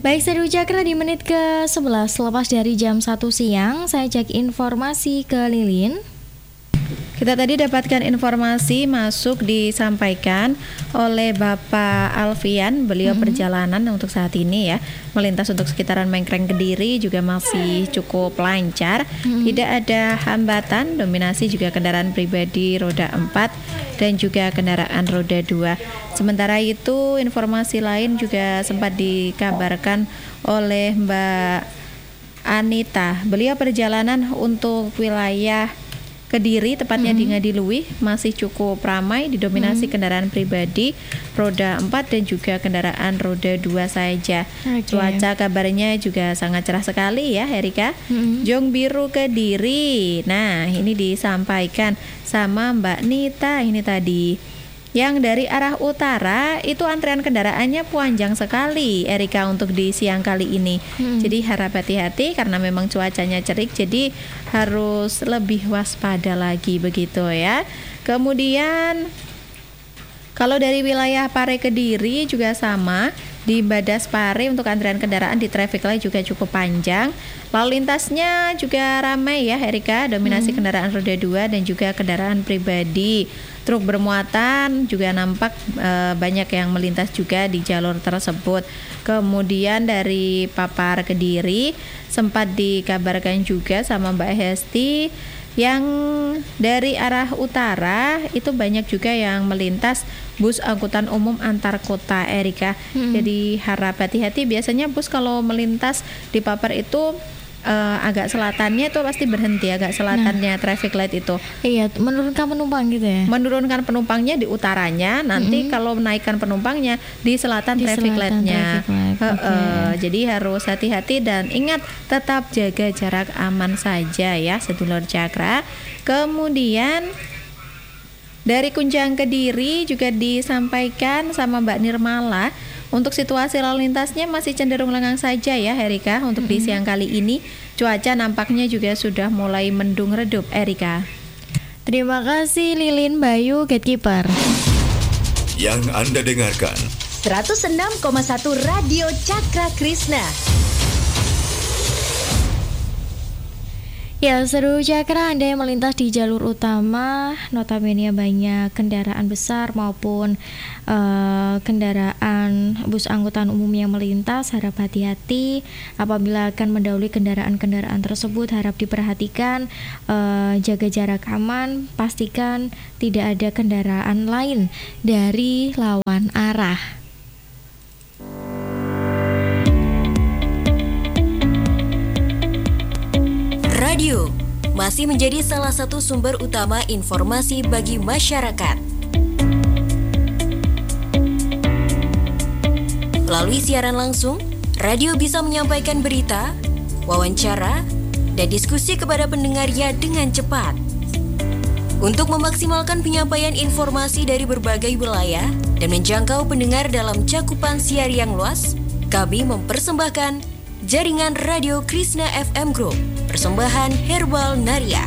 Baik, Seru Cakra di menit ke-11 lepas dari jam 1 siang, saya cek informasi ke Lilin. Kita tadi dapatkan informasi masuk disampaikan oleh Bapak Alfian. Beliau perjalanan untuk saat ini ya, melintas untuk sekitaran Mengkreng Kediri juga masih cukup lancar. Tidak ada hambatan, dominasi juga kendaraan pribadi roda 4 dan juga kendaraan roda 2. Sementara itu informasi lain juga sempat dikabarkan oleh Mbak Anita. Beliau perjalanan untuk wilayah Kediri, tepatnya di Ngadiluih, masih cukup ramai, didominasi kendaraan pribadi roda 4 dan juga kendaraan roda 2 saja. Cuaca kabarnya juga sangat cerah sekali ya, Erika. Jong Biru Kediri. Nah, ini disampaikan sama Mbak Nita ini tadi. Yang dari arah utara itu antrian kendaraannya panjang sekali, Erika, untuk di siang kali ini. Jadi harap hati-hati karena memang cuacanya terik, jadi harus lebih waspada lagi begitu ya. Kemudian kalau dari wilayah Pare Kediri juga sama, di Badas Pare untuk antrian kendaraan di traffic light juga cukup panjang. Lalu lintasnya juga ramai ya, Erika, dominasi kendaraan roda 2 dan juga kendaraan pribadi. Truk bermuatan juga nampak banyak yang melintas juga di jalur tersebut. Kemudian dari Papar Kediri sempat dikabarkan juga sama Mbak Hesti, yang dari arah utara itu banyak juga yang melintas bus angkutan umum antar kota, Erika. Jadi harap hati-hati, biasanya bus kalau melintas di Papar itu agak selatannya itu pasti berhenti, agak selatannya traffic light itu. Iya, menurunkan penumpang gitu ya. Menurunkan penumpangnya di utaranya, nanti kalau menaikkan penumpangnya di selatan traffic lightnya. Jadi harus hati-hati dan ingat tetap jaga jarak aman saja ya, sedulur Cakra. Kemudian dari Kunjang Kediri juga disampaikan sama Mbak Nirmala, untuk situasi lalu lintasnya masih cenderung lengang saja ya, Erika. Untuk di siang kali ini cuaca nampaknya juga sudah mulai mendung redup, Erika. Terima kasih Lilin Bayu, Gatekeeper. Yang Anda dengarkan 106,1 Radio Cakra Krishna. Ya, Seru Cakra, Anda yang melintas di jalur utama, notabene banyak kendaraan besar maupun kendaraan bus angkutan umum yang melintas. Harap hati-hati apabila akan mendahului kendaraan-kendaraan tersebut. Harap diperhatikan, jaga jarak aman, pastikan tidak ada kendaraan lain dari lawan arah. Radio masih menjadi salah satu sumber utama informasi bagi masyarakat. Melalui siaran langsung, radio bisa menyampaikan berita, wawancara, dan diskusi kepada pendengarnya dengan cepat. Untuk memaksimalkan penyampaian informasi dari berbagai wilayah dan menjangkau pendengar dalam cakupan siar yang luas, kami mempersembahkan Jaringan Radio Krishna FM Group, persembahan Herbal Naria.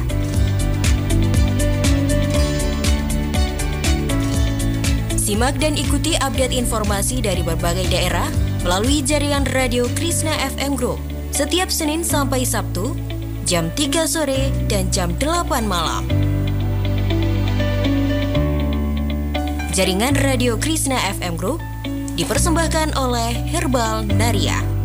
Simak dan ikuti update informasi dari berbagai daerah melalui Jaringan Radio Krishna FM Group setiap Senin sampai Sabtu, jam 3 sore dan jam 8 malam. Jaringan Radio Krishna FM Group dipersembahkan oleh Herbal Naria.